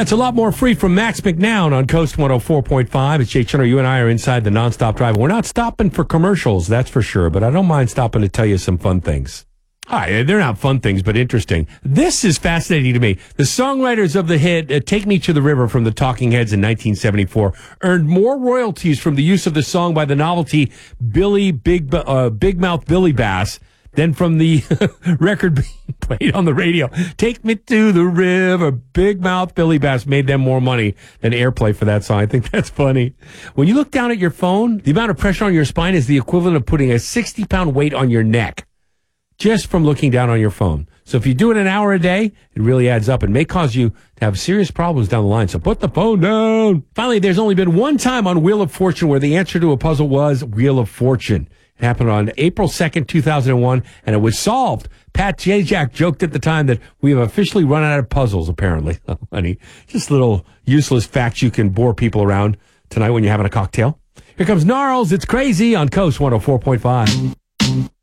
it's a lot more free from Max McNown on Coast 104.5. It's Jay Chandler. You and I are inside the nonstop drive. We're not stopping for commercials, that's for sure, but I don't mind stopping to tell you some fun things. Hi, they're not fun things, but interesting. This is fascinating to me. The songwriters of the hit Take Me to the River from the Talking Heads in 1974 earned more royalties from the use of the song by the novelty Big Mouth Billy Bass than from the record being played on the radio. Take Me to the River, Big Mouth Billy Bass made them more money than airplay for that song. I think that's funny. When you look down at your phone, the amount of pressure on your spine is the equivalent of putting a 60-pound weight on your neck just from looking down on your phone. So if you do it an hour a day, it really adds up and may cause you to have serious problems down the line. So put the phone down. Finally, there's only been one time on Wheel of Fortune where the answer to a puzzle was Wheel of Fortune. It happened on April 2nd, 2001, and it was solved. Pat Jajak joked at the time that we have officially run out of puzzles, apparently. Oh, honey, just little useless facts you can bore people around tonight when you're having a cocktail. Here comes Gnarls. It's Crazy on Coast 104.5.